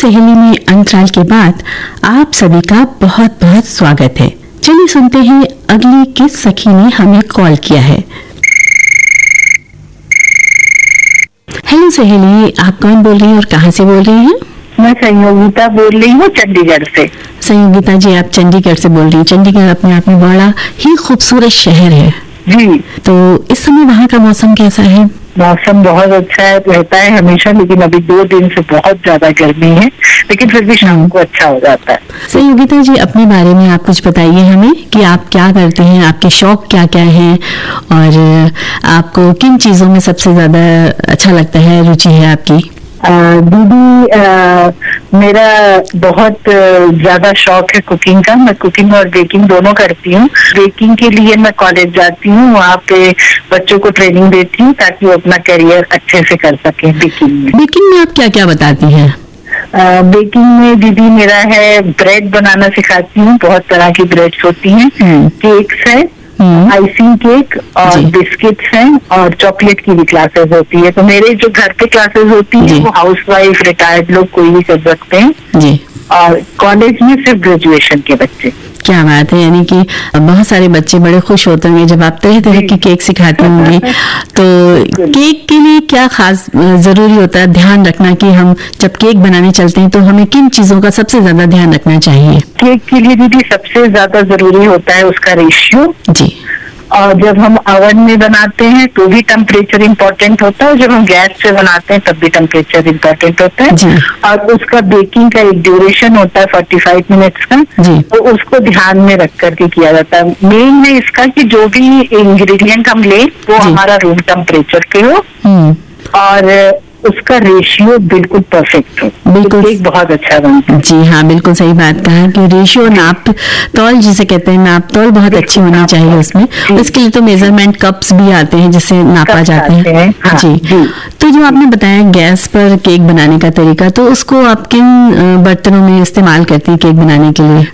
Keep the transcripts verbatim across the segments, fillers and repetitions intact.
सहेली में अंतराल के बाद आप सभी का बहुत बहुत स्वागत है। चलिए सुनते हैं अगली किस सखी ने हमें कॉल किया है। हेलो सहेली, आप कौन बोल रही हैं और कहाँ से बोल रही हैं? मैं संयोगिता बोल रही हूँ चंडीगढ़ से। संयोगिता जी, आप चंडीगढ़ से बोल रही हैं। चंडीगढ़ अपने आप में बड़ा ही खूबसूरत शहर है जी। तो इस समय वहाँ का मौसम कैसा है? मौसम बहुत अच्छा है, रहता है हमेशा, लेकिन अभी दो दिन से बहुत ज्यादा गर्मी है, लेकिन फिर भी शाम को अच्छा हो जाता है। संयोगिता जी, अपने बारे में आप कुछ बताइए हमें कि आप क्या करते हैं, आपके शौक क्या क्या हैं और आपको किन चीजों में सबसे ज्यादा अच्छा लगता है, रुचि है आपकी? दीदी, मेरा बहुत ज्यादा शौक है कुकिंग का। मैं कुकिंग और बेकिंग दोनों करती हूँ। बेकिंग के लिए मैं कॉलेज जाती हूँ, वहाँ पे बच्चों को ट्रेनिंग देती हूँ ताकि वो अपना करियर अच्छे से कर सके बेकिंग में। बेकिंग में आप क्या क्या बताती हैं? बेकिंग में दीदी मेरा है ब्रेड बनाना सिखाती हूँ। बहुत तरह की ब्रेड्स होती हैं, केक्स है, आइसिंग केक और बिस्किट्स हैं, और चॉकलेट की भी क्लासेस होती है। तो मेरे जो घर पे क्लासेस होती है वो हाउसवाइफ, रिटायर्ड लोग कोई भी कर सकते हैं जी। और कॉलेज में सिर्फ ग्रेजुएशन के बच्चे। क्या बात है, यानी कि बहुत सारे बच्चे बड़े खुश होते होंगे जब आप तरह तरह की केक सिखाती होंगी। तो केक के लिए क्या खास जरूरी होता है ध्यान रखना कि हम जब केक बनाने चलते हैं तो हमें किन चीजों का सबसे ज्यादा ध्यान रखना चाहिए? केक के लिए दीदी सबसे ज्यादा जरूरी होता है उसका रेशियो जी। और जब हम ओवन में बनाते हैं तो भी टेम्परेचर इम्पोर्टेंट होता है, जब हम गैस पे बनाते हैं तब भी टेम्परेचर इम्पोर्टेंट होता है। और उसका बेकिंग का एक ड्यूरेशन होता है पैंतालीस मिनट्स का, तो उसको ध्यान में रख करके किया जाता है। मेन है इसका कि जो भी इंग्रेडिएंट हम ले वो हमारा रूम टेम्परेचर के हो और उसका रेशियो बिल्कुल परफेक्ट हो, बिल्कुल केक बहुत अच्छा बनता है। जी हाँ, बिल्कुल सही बात कहा कि रेशियो, नाप तौल जिसे कहते हैं, नाप तौल बहुत अच्छी होनी चाहिए उसमें। इसके लिए तो मेजरमेंट कप्स भी आते हैं जिससे नापा जाता है हाँ, जी, जी। तो जो आपने बताया गैस पर केक बनाने का तरीका, तो उसको आप किन बर्तनों में इस्तेमाल करती है केक बनाने के लिए?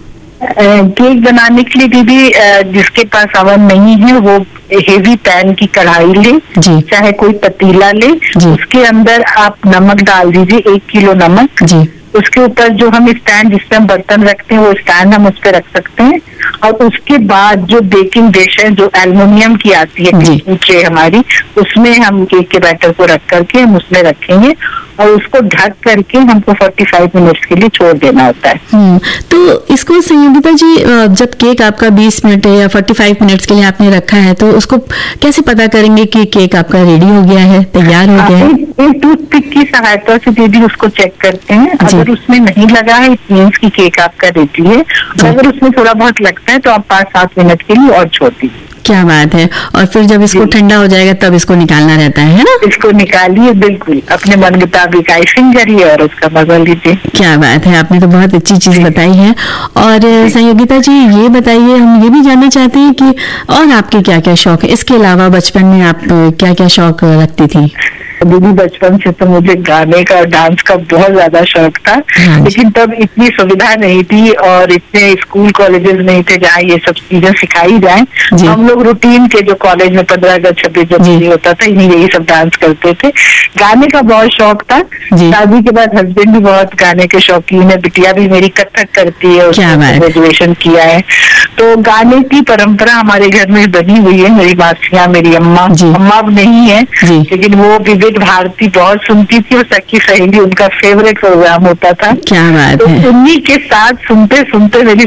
केक बनाने के लिए दीदी जिसके पास ओवन नहीं है वो हेवी पैन की कढ़ाई ले, चाहे कोई पतीला ले, उसके अंदर आप नमक डाल दीजिए, एक किलो नमक जी। उसके ऊपर जो हम स्टैंड जिस पे हम बर्तन रखते हैं वो स्टैंड हम उस पे रख सकते हैं। और उसके बाद जो बेकिंग डिश है जो एल्युमिनियम की आती है बेकिंग ट्रे हमारी, उसमें हम केक के बैटर को रख करके हम उसमें रखेंगे और उसको ढक करके हमको पैंतालीस मिनट्स के लिए छोड़ देना होता है। तो इसको संयोगिता जी, जब केक आपका बीस मिनट या पैंतालीस मिनट्स के लिए आपने रखा है तो उसको कैसे पता करेंगे कि केक आपका रेडी हो गया है, तैयार हो गया है? एक टूथपिक की सहायता से दीदी उसको चेक करते हैं। अगर उसमें नहीं लगा है इट मीन्स की केक आपका रेडी है। अगर उसमें थोड़ा बहुत लगता है तो आप पाँच सात मिनट के लिए और छोड़ दीजिए। क्या बात है। और फिर जब इसको ठंडा हो जाएगा तब इसको निकालना रहता है ना? इसको निकालिए, बिल्कुल अपने मन मुताबिक आइसिंग करिए और उसका मजा लीजिए। क्या बात है, आपने तो बहुत अच्छी चीज बताई है। और संयोगिता जी ये बताइए, हम ये भी जानना चाहते हैं कि और आपके क्या क्या शौक है, इसके अलावा बचपन में आप क्या क्या शौक रखती थी? दीदी बचपन से तो मुझे गाने का और डांस का बहुत ज्यादा शौक था, लेकिन तब इतनी सुविधा नहीं थी और इतने स्कूल कॉलेजेस नहीं थे जहाँ ये सब चीजें सिखाई जाए। हम लोग रूटीन के जो कॉलेज में पंद्रह अगस्त छब्बीस जनवरी होता था इन्हीं यही सब डांस करते थे। गाने का बहुत शौक था। शादी के बाद हस्बैंड भी बहुत गाने के शौकीन है, बिटिया भी मेरी कथक करती है, उसने ग्रेजुएशन किया है। तो गाने की परंपरा हमारे घर में बनी हुई है। मेरी मासियाँ, मेरी अम्मा, अम्मा अब नहीं है लेकिन वो विविध भारती बहुत सुनती थी और सखी सहेली उनका फेवरेट प्रोग्राम होता था। क्या बात है। तो उन्हीं के साथ सुनते सुनते मेरी